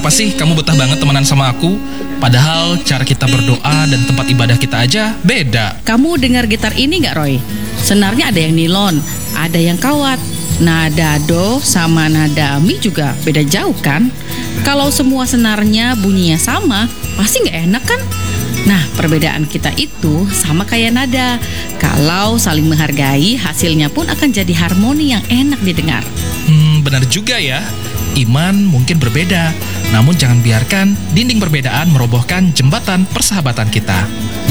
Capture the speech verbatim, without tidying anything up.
Kenapa sih kamu betah banget temenan sama aku? Padahal cara kita berdoa dan tempat ibadah kita aja beda. Kamu dengar gitar ini nggak, Roy? Senarnya ada yang nilon, ada yang kawat. Nada do sama nada mi juga beda jauh kan? Kalau semua senarnya bunyinya sama, pasti nggak enak kan? Nah, perbedaan kita itu sama kayak nada. Kalau saling menghargai, hasilnya pun akan jadi harmoni yang enak didengar. Hmm, benar juga ya. Iman mungkin berbeda, namun jangan biarkan dinding perbedaan merobohkan jembatan persahabatan kita.